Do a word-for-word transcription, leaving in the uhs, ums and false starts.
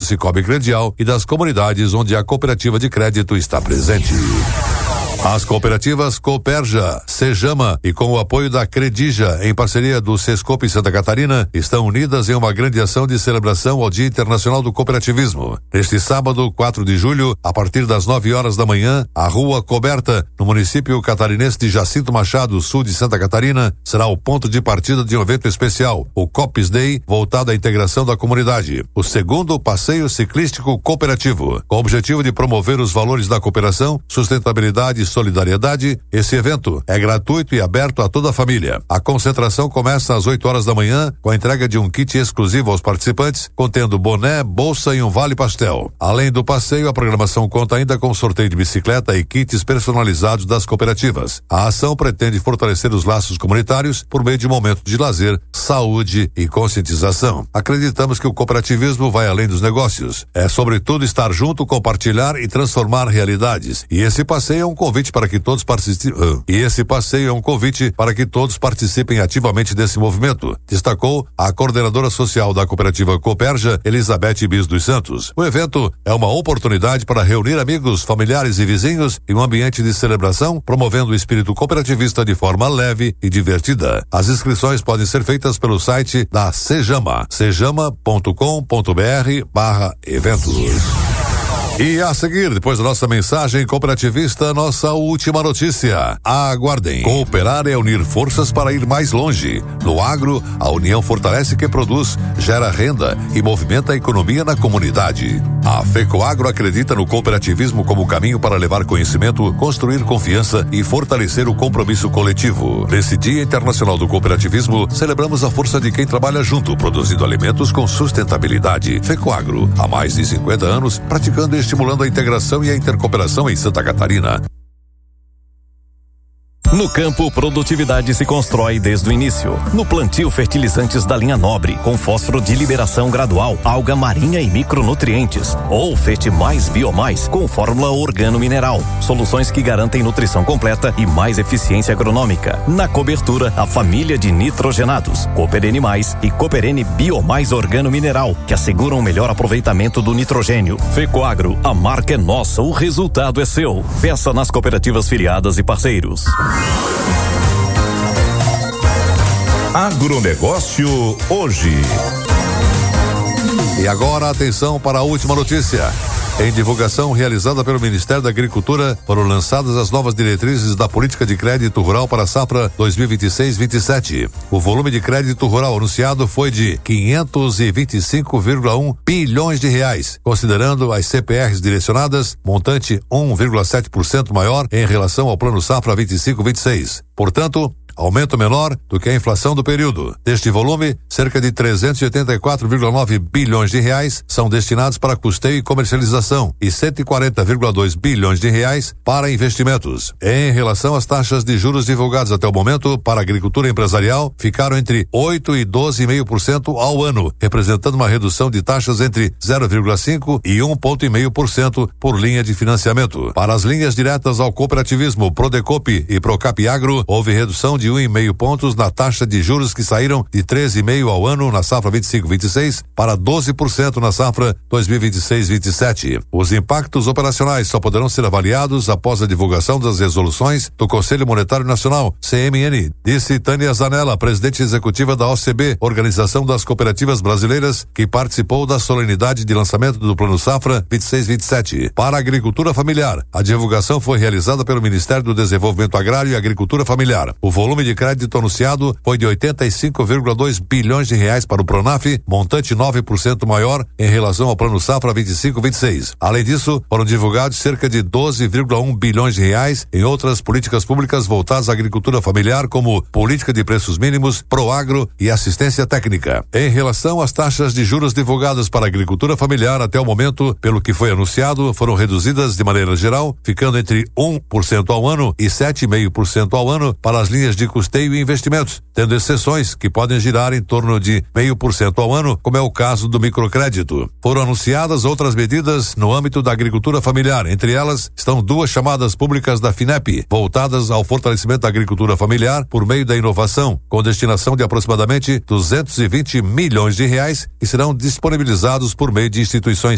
Cicobi Credial e das comunidades onde a cooperativa de crédito está presente. As cooperativas Cooperja, Sejama e com o apoio da Credija, em parceria do Sescope Santa Catarina, estão unidas em uma grande ação de celebração ao Dia Internacional do Cooperativismo. Neste sábado, quatro de julho, a partir das nove horas da manhã, a Rua Coberta, no município catarinense de Jacinto Machado, sul de Santa Catarina, será o ponto de partida de um evento especial, o Coops Day, voltado à integração da comunidade. O segundo passeio ciclístico cooperativo, com o objetivo de promover os valores da cooperação, sustentabilidade e solidariedade. Esse evento é gratuito e aberto a toda a família. A concentração começa às oito horas da manhã, com a entrega de um kit exclusivo aos participantes, contendo boné, bolsa e um vale pastel. Além do passeio, a programação conta ainda com sorteio de bicicleta e kits personalizados das cooperativas. A ação pretende fortalecer os laços comunitários por meio de um momento de lazer, saúde e conscientização. Acreditamos que o cooperativismo vai além dos negócios. É sobretudo estar junto, compartilhar e transformar realidades. E esse passeio é um convite para que todos participem. E esse passeio é um convite para que todos participem ativamente desse movimento, destacou a coordenadora social da cooperativa Cooperja, Elizabeth Bis dos Santos. O evento é uma oportunidade para reunir amigos, familiares e vizinhos em um ambiente de celebração, promovendo o espírito cooperativista de forma leve e divertida. As inscrições podem ser feitas pelo site da Sejama, sejama ponto com ponto br barra eventos. E a seguir, depois da nossa mensagem cooperativista, nossa última notícia. Aguardem. Cooperar é unir forças para ir mais longe. No agro, a união fortalece quem produz, gera renda e movimenta a economia na comunidade. A FECOAGRO acredita no cooperativismo como caminho para levar conhecimento, construir confiança e fortalecer o compromisso coletivo. Nesse Dia Internacional do Cooperativismo, celebramos a força de quem trabalha junto, produzindo alimentos com sustentabilidade. FECOAGRO, há mais de cinquenta anos, praticando este estimulando a integração e a intercooperação em Santa Catarina. No campo, produtividade se constrói desde o início. No plantio, fertilizantes da linha Nobre, com fósforo de liberação gradual, alga marinha e micronutrientes. Ou Fete Mais Biomais, com fórmula organo-mineral. Soluções que garantem nutrição completa e mais eficiência agronômica. Na cobertura, a família de nitrogenados, Cooperene Mais e Cooperene Biomais Organo-Mineral, que asseguram o melhor aproveitamento do nitrogênio. FECOAGRO, a marca é nossa, o resultado é seu. Peça nas cooperativas filiadas e parceiros. Agronegócio hoje. E agora, atenção para a última notícia. Em divulgação realizada pelo Ministério da Agricultura, foram lançadas as novas diretrizes da política de crédito rural para a safra dois mil e vinte e seis vinte e sete. O volume de crédito rural anunciado foi de quinhentos e vinte e cinco vírgula um bilhões de reais, considerando as C P Rs direcionadas, montante um vírgula sete por cento maior em relação ao Plano Safra vinte e cinco vinte e seis. Portanto, aumento menor do que a inflação do período. Deste volume, cerca de trezentos e oitenta e quatro vírgula nove bilhões de reais são destinados para custeio e comercialização e cento e quarenta vírgula dois bilhões de reais para investimentos. Em relação às taxas de juros divulgadas até o momento para a agricultura empresarial, ficaram entre oito e doze vírgula cinco por cento ao ano, representando uma redução de taxas entre zero vírgula cinco e um vírgula cinco por cento por linha de financiamento. Para as linhas diretas ao cooperativismo Prodecope e Procap Agro, houve redução de um vírgula cinco pontos na taxa de juros que saíram de treze vírgula cinco ao ano na safra vinte e cinco vinte e seis para doze por cento na safra dois mil e vinte e seis vinte e sete. Os impactos operacionais só poderão ser avaliados após a divulgação das resoluções do Conselho Monetário Nacional, C M N, disse Tânia Zanella, presidente executiva da O C B, Organização das Cooperativas Brasileiras, que participou da solenidade de lançamento do Plano Safra vinte e seis vinte e sete. Para a agricultura familiar, a divulgação foi realizada pelo Ministério do Desenvolvimento Agrário e Agricultura Familiar. O volume de crédito anunciado foi de oitenta e cinco vírgula dois bilhões de reais para o Pronaf, montante nove por cento maior em relação ao Plano Safra vinte e cinco vinte e seis. Além disso, foram divulgados cerca de doze vírgula um bilhões de reais em outras políticas públicas voltadas à agricultura familiar, como política de preços mínimos, Proagro e assistência técnica. Em relação às taxas de juros divulgadas para a agricultura familiar até o momento, pelo que foi anunciado, foram reduzidas de maneira geral, ficando entre um por cento ao ano e sete vírgula cinco por cento ao ano para as linhas de custeio e investimentos, tendo exceções que podem girar em torno de zero vírgula cinco por cento ao ano, como é o caso do microcrédito. Foram anunciadas outras medidas no âmbito da agricultura familiar. Entre elas estão duas chamadas públicas da FINEP, voltadas ao fortalecimento da agricultura familiar por meio da inovação, com destinação de aproximadamente duzentos e vinte milhões de reais, que serão disponibilizados por meio de instituições